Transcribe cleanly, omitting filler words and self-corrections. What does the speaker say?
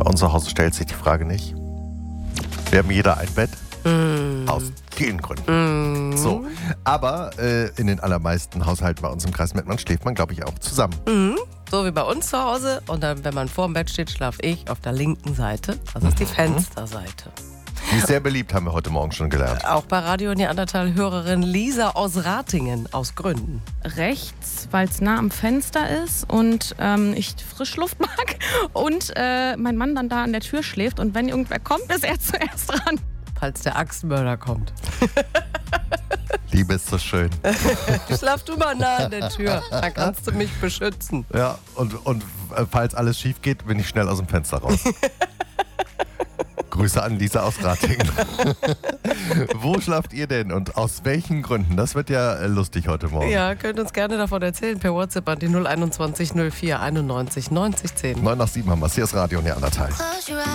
Bei uns zu Hause stellt sich die Frage nicht. Wir haben jeder ein Bett. Aus vielen Gründen. So. Aber in den allermeisten Haushalten bei uns im Kreis Mettmann schläft man, glaube ich, auch zusammen. So wie bei uns zu Hause. Und dann, wenn man vor dem Bett steht, schlafe ich auf der linken Seite. Das ist die Fensterseite. Die ist sehr beliebt, haben wir heute Morgen schon gelernt. Auch bei Radio Neandertal-Hörerin Lisa aus Ratingen, aus Gründen. Rechts, weil es nah am Fenster ist und ich Frischluft mag. Und mein Mann dann da an der Tür schläft. Und wenn irgendwer kommt, ist er zuerst dran. Falls der Axtmörder kommt. Liebe ist so schön. Schlaf du mal nah an der Tür, dann kannst du mich beschützen. Ja, und falls alles schief geht, bin ich schnell aus dem Fenster raus. Grüße an Lisa aus Ratingen. Wo schlaft ihr denn und aus welchen Gründen? Das wird ja lustig heute Morgen. Ja, könnt uns gerne davon erzählen per WhatsApp an die 021 04 91 90 10. 9 nach 7 haben wir es. Hier ist Radio Neandertal.